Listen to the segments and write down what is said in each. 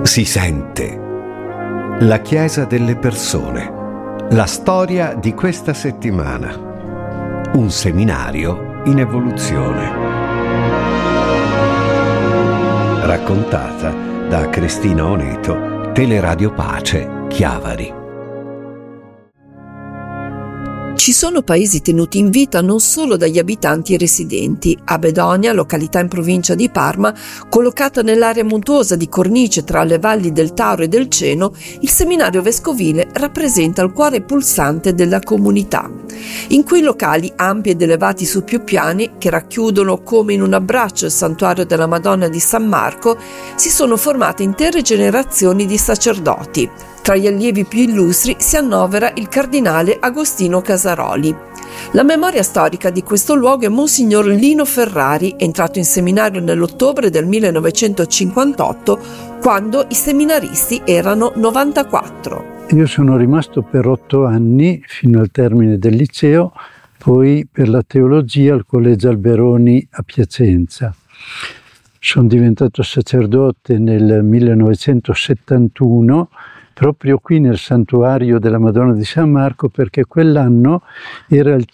Si sente. La Chiesa delle persone. La storia di questa settimana. Un seminario in evoluzione. Raccontata da Cristina Oneto, Teleradio Pace, Chiavari. Ci sono paesi tenuti in vita non solo dagli abitanti e residenti. A Bedonia, località in provincia di Parma, collocata nell'area montuosa di cornice tra le valli del Tauro e del Ceno, il seminario vescovile rappresenta il cuore pulsante della comunità. In quei locali ampi ed elevati su più piani, che racchiudono come in un abbraccio il santuario della Madonna di San Marco, si sono formate intere generazioni di sacerdoti. Tra gli allievi più illustri si annovera il cardinale Agostino Casaroli. La memoria storica di questo luogo è Monsignor Lino Ferrari, entrato in seminario nell'ottobre del 1958, quando i seminaristi erano 94. Io sono rimasto per 8 anni, fino al termine del liceo, poi per la teologia al Collegio Alberoni a Piacenza. Sono diventato sacerdote nel 1971, proprio qui nel santuario della Madonna di San Marco, perché quell'anno era il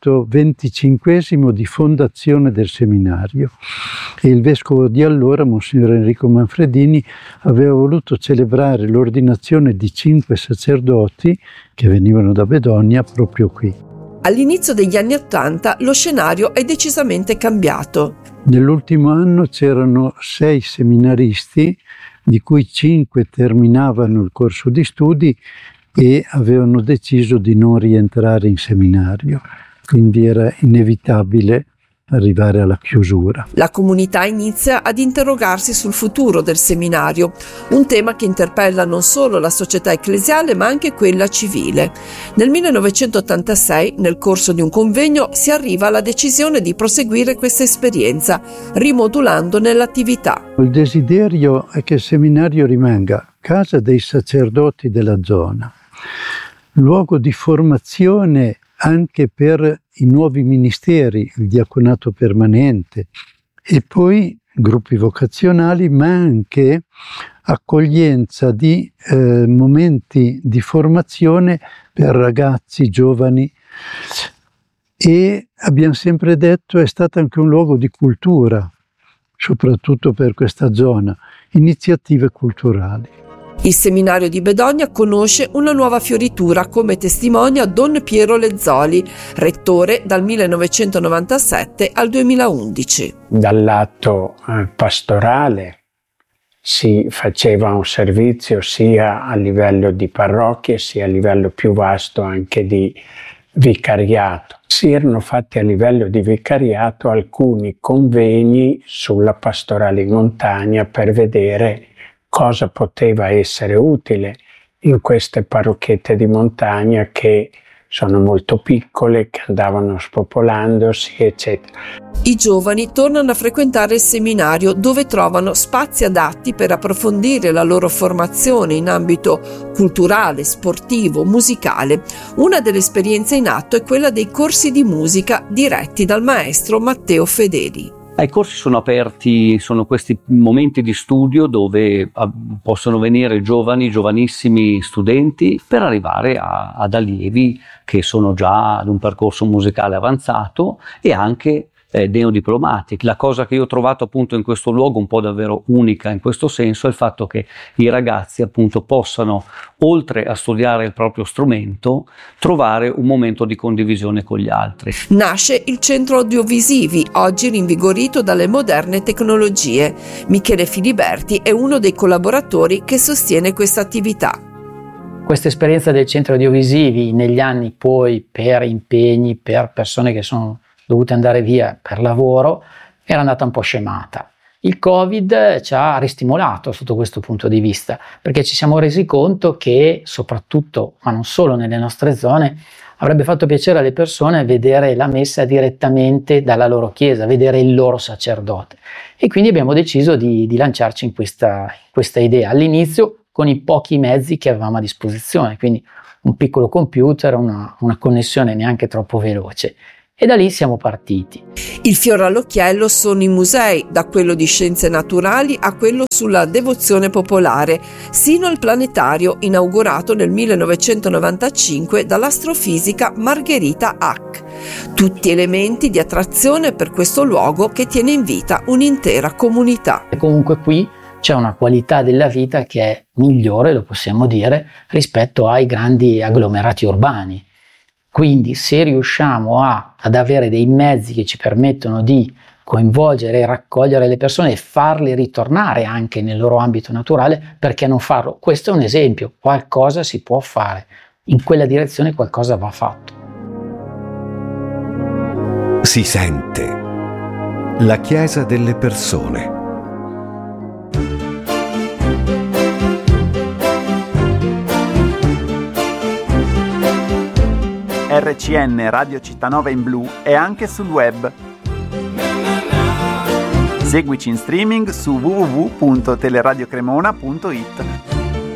125esimo di fondazione del seminario e il vescovo di allora, Monsignor Enrico Manfredini, aveva voluto celebrare l'ordinazione di 5 sacerdoti che venivano da Bedonia proprio qui. All'inizio degli anni '80 lo scenario è decisamente cambiato. Nell'ultimo anno c'erano 6 seminaristi, di cui 5 terminavano il corso di studi e avevano deciso di non rientrare in seminario, quindi era inevitabile arrivare alla chiusura. La comunità inizia ad interrogarsi sul futuro del seminario, un tema che interpella non solo la società ecclesiale ma anche quella civile. Nel 1986, nel corso di un convegno, si arriva alla decisione di proseguire questa esperienza, rimodulandone l'attività. Il desiderio è che il seminario rimanga casa dei sacerdoti della zona, luogo di formazione anche per i nuovi ministeri, il diaconato permanente e poi gruppi vocazionali, ma anche accoglienza di momenti di formazione per ragazzi, giovani, e abbiamo sempre detto è stato anche un luogo di cultura, soprattutto per questa zona, iniziative culturali. Il seminario di Bedonia conosce una nuova fioritura, come testimonia Don Piero Lezzoli, rettore dal 1997 al 2011. Dal lato pastorale si faceva un servizio sia a livello di parrocchie sia a livello più vasto anche di vicariato. Si erano fatti a livello di vicariato alcuni convegni sulla pastorale in montagna per vedere cosa poteva essere utile in queste parrocchiette di montagna che sono molto piccole, che andavano spopolandosi, eccetera. I giovani tornano a frequentare il seminario, dove trovano spazi adatti per approfondire la loro formazione in ambito culturale, sportivo, musicale. Una delle esperienze in atto è quella dei corsi di musica diretti dal maestro Matteo Fedeli. I corsi sono aperti, sono questi momenti di studio dove possono venire giovanissimi studenti per arrivare ad allievi che sono già ad un percorso musicale avanzato e anche neodiplomati. La cosa che io ho trovato appunto in questo luogo un po' davvero unica in questo senso è il fatto che i ragazzi appunto possano, oltre a studiare il proprio strumento, trovare un momento di condivisione con gli altri. Nasce il Centro Audiovisivi, oggi rinvigorito dalle moderne tecnologie. Michele Filiberti è uno dei collaboratori che sostiene questa attività. Questa esperienza del Centro Audiovisivi negli anni poi, per impegni, per persone che sono dovute andare via per lavoro, era andata un po' scemata. Il Covid ci ha ristimolato sotto questo punto di vista, perché ci siamo resi conto che soprattutto, ma non solo nelle nostre zone, avrebbe fatto piacere alle persone vedere la messa direttamente dalla loro chiesa, vedere il loro sacerdote. E quindi abbiamo deciso di lanciarci in questa idea, all'inizio con i pochi mezzi che avevamo a disposizione, quindi un piccolo computer, una connessione neanche troppo veloce. E da lì siamo partiti. Il fiore all'occhiello sono i musei, da quello di scienze naturali a quello sulla devozione popolare, sino al planetario inaugurato nel 1995 dall'astrofisica Margherita Hack. Tutti elementi di attrazione per questo luogo che tiene in vita un'intera comunità. E comunque qui c'è una qualità della vita che è migliore, lo possiamo dire, rispetto ai grandi agglomerati urbani. Quindi se riusciamo ad avere dei mezzi che ci permettono di coinvolgere e raccogliere le persone e farle ritornare anche nel loro ambito naturale, perché non farlo? Questo è un esempio, qualcosa si può fare, in quella direzione qualcosa va fatto. Si sente la Chiesa delle persone. RCN Radio Cittanova in Blu è anche sul web. Seguici in streaming su www.teleradiocremona.it.